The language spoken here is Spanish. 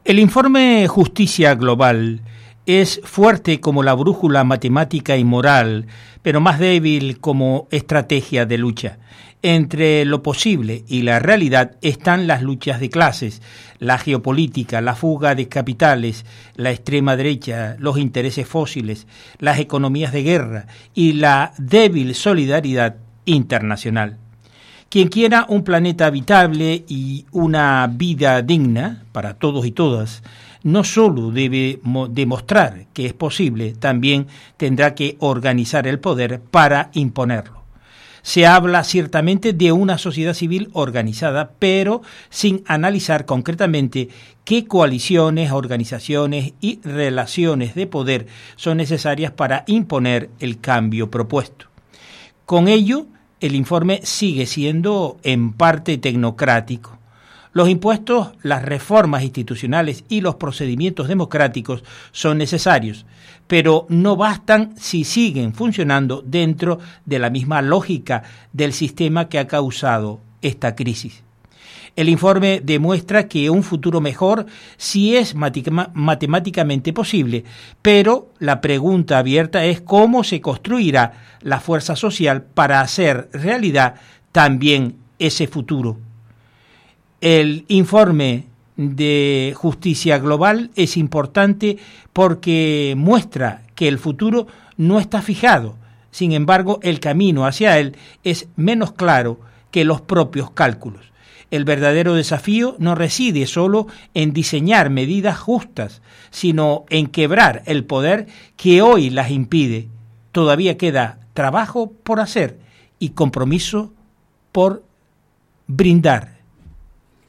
El informe Justicia Global es fuerte como la brújula matemática y moral, pero más débil como estrategia de lucha. Entre lo posible y la realidad están las luchas de clases, la geopolítica, la fuga de capitales, la extrema derecha, los intereses fósiles, las economías de guerra y la débil solidaridad internacional. Quien quiera un planeta habitable y una vida digna para todos y todas, no solo debe demostrar que es posible, también tendrá que organizar el poder para imponerlo. Se habla ciertamente de una sociedad civil organizada, pero sin analizar concretamente qué coaliciones, organizaciones y relaciones de poder son necesarias para imponer el cambio propuesto. Con ello, el informe sigue siendo en parte tecnocrático. Los impuestos, las reformas institucionales y los procedimientos democráticos son necesarios, pero no bastan si siguen funcionando dentro de la misma lógica del sistema que ha causado esta crisis. El informe demuestra que un futuro mejor sí es matemáticamente posible, pero la pregunta abierta es cómo se construirá la fuerza social para hacer realidad también ese futuro. El informe de Justicia Global es importante porque muestra que el futuro no está fijado. Sin embargo, el camino hacia él es menos claro que los propios cálculos. El verdadero desafío no reside solo en diseñar medidas justas, sino en quebrar el poder que hoy las impide. Todavía queda trabajo por hacer y compromiso por brindar.